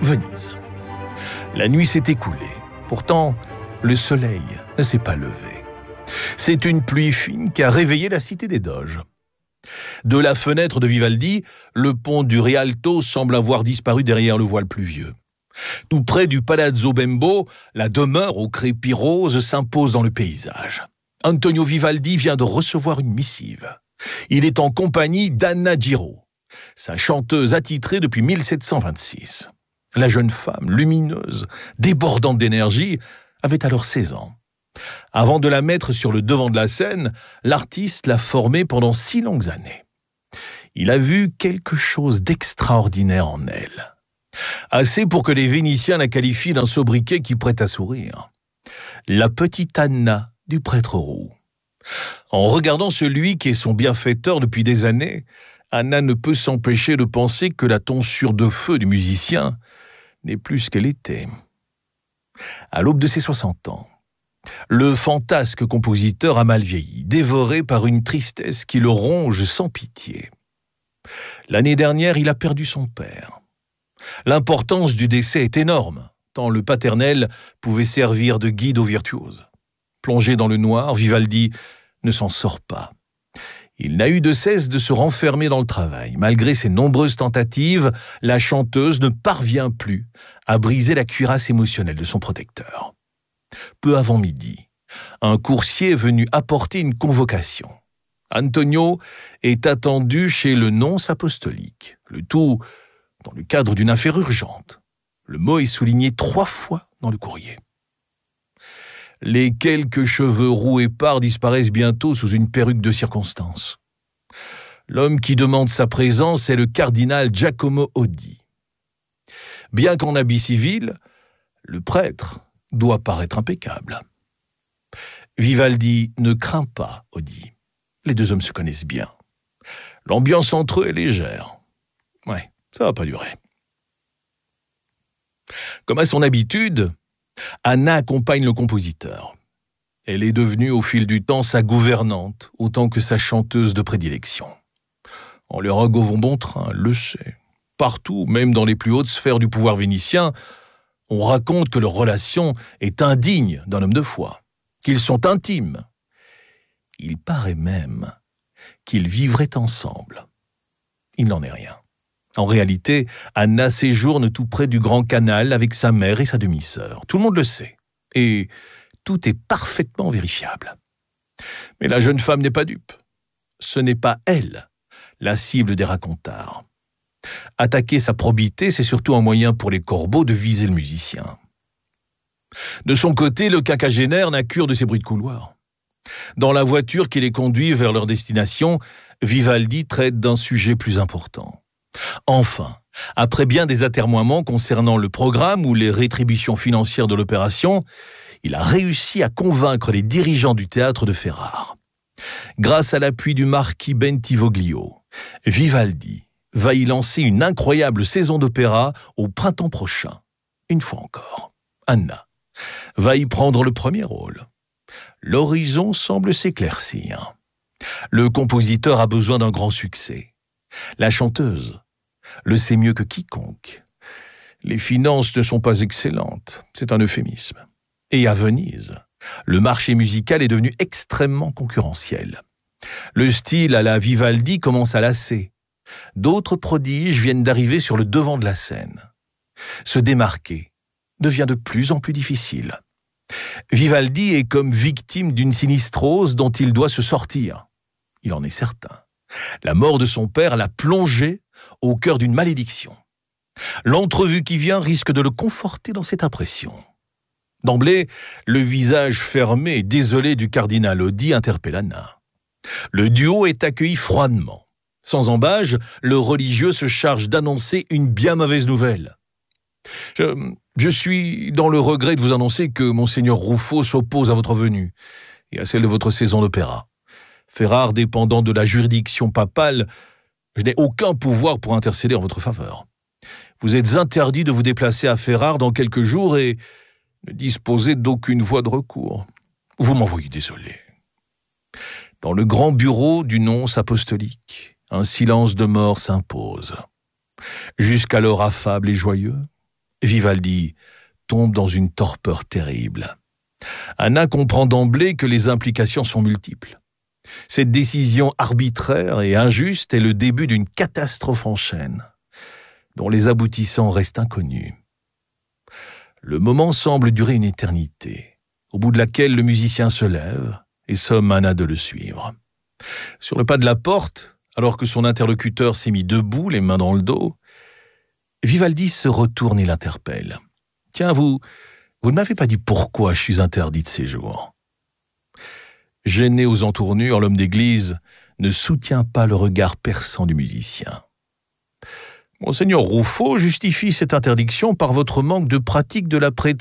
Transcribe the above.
Venise. La nuit s'est écoulée. Pourtant, le soleil ne s'est pas levé. C'est une pluie fine qui a réveillé la cité des Doges. De la fenêtre de Vivaldi, le pont du Rialto semble avoir disparu derrière le voile pluvieux. Tout près du Palazzo Bembo, la demeure au crépi rose s'impose dans le paysage. Antonio Vivaldi vient de recevoir une missive. Il est en compagnie d'Anna Giro, sa chanteuse attitrée depuis 1726. La jeune femme, lumineuse, débordante d'énergie, avait alors 16 ans. Avant de la mettre sur le devant de la scène, l'artiste l'a formée pendant 6 longues années. Il a vu quelque chose d'extraordinaire en elle. Assez pour que les Vénitiens la qualifient d'un sobriquet qui prête à sourire. La petite Anna du prêtre roux. En regardant celui qui est son bienfaiteur depuis des années, Anna ne peut s'empêcher de penser que la tonsure de feu du musicien n'est plus ce qu'elle était. À l'aube de ses 60 ans, le fantasque compositeur a mal vieilli, dévoré par une tristesse qui le ronge sans pitié. L'année dernière, il a perdu son père. L'importance du décès est énorme, tant le paternel pouvait servir de guide aux virtuoses. Plongé dans le noir, Vivaldi ne s'en sort pas. Il n'a eu de cesse de se renfermer dans le travail. Malgré ses nombreuses tentatives, la chanteuse ne parvient plus à briser la cuirasse émotionnelle de son protecteur. Peu avant midi, un coursier est venu apporter une convocation. Antonio est attendu chez le nonce apostolique, le tout dans le cadre d'une affaire urgente. Le mot est souligné 3 fois dans le courrier. Les quelques cheveux roux épars disparaissent bientôt sous une perruque de circonstance. L'homme qui demande sa présence est le cardinal Giacomo Oddi. Bien qu'en habit civil, le prêtre doit paraître impeccable. Vivaldi ne craint pas Oddi. Les deux hommes se connaissent bien. L'ambiance entre eux est légère. Ouais, ça va pas durer. Comme à son habitude, Anna accompagne le compositeur. Elle est devenue au fil du temps sa gouvernante, autant que sa chanteuse de prédilection. On les rogue au bon train, le sait. Partout, même dans les plus hautes sphères du pouvoir vénitien, on raconte que leur relation est indigne d'un homme de foi, qu'ils sont intimes. Il paraît même qu'ils vivraient ensemble. Il n'en est rien. En réalité, Anna séjourne tout près du Grand Canal avec sa mère et sa demi-sœur. Tout le monde le sait. Et tout est parfaitement vérifiable. Mais la jeune femme n'est pas dupe. Ce n'est pas elle, la cible des racontards. Attaquer sa probité, c'est surtout un moyen pour les corbeaux de viser le musicien. De son côté, le quinquagénaire n'a cure de ces bruits de couloir. Dans la voiture qui les conduit vers leur destination, Vivaldi traite d'un sujet plus important. Enfin, après bien des atermoiements concernant le programme ou les rétributions financières de l'opération, il a réussi à convaincre les dirigeants du théâtre de Ferrare. Grâce à l'appui du marquis Bentivoglio, Vivaldi va y lancer une incroyable saison d'opéra au printemps prochain. Une fois encore, Anna va y prendre le premier rôle. L'horizon semble s'éclaircir. Le compositeur a besoin d'un grand succès. La chanteuse le sait mieux que quiconque. Les finances ne sont pas excellentes, c'est un euphémisme. Et à Venise, le marché musical est devenu extrêmement concurrentiel. Le style à la Vivaldi commence à lasser. D'autres prodiges viennent d'arriver sur le devant de la scène. Se démarquer devient de plus en plus difficile. Vivaldi est comme victime d'une sinistrose dont il doit se sortir. Il en est certain. La mort de son père l'a plongé au cœur d'une malédiction. L'entrevue qui vient risque de le conforter dans cette impression. D'emblée, le visage fermé et désolé du cardinal Oddi interpelle Anna. Le duo est accueilli froidement. Sans embâge, le religieux se charge d'annoncer une bien mauvaise nouvelle. Je suis dans le regret de vous annoncer que Monseigneur Ruffo s'oppose à votre venue et à celle de votre saison d'opéra. Ferrare dépendant de la juridiction papale, je n'ai aucun pouvoir pour intercéder en votre faveur. Vous êtes interdit de vous déplacer à Ferrare dans quelques jours et ne disposez d'aucune voie de recours. Vous m'envoyez désolé. Dans le grand bureau du nonce apostolique, un silence de mort s'impose. Jusqu'alors affable et joyeux, Vivaldi tombe dans une torpeur terrible. Anna comprend d'emblée que les implications sont multiples. Cette décision arbitraire et injuste est le début d'une catastrophe en chaîne, dont les aboutissants restent inconnus. Le moment semble durer une éternité, au bout de laquelle le musicien se lève et somme Anna de le suivre. Sur le pas de la porte, alors que son interlocuteur s'est mis debout, les mains dans le dos, Vivaldi se retourne et l'interpelle. « Tiens, vous ne m'avez pas dit pourquoi je suis interdit de séjour. » Gêné aux entournures, l'homme d'église ne soutient pas le regard perçant du musicien. « Monseigneur Ruffo justifie cette interdiction par votre manque de pratique de la prêtrise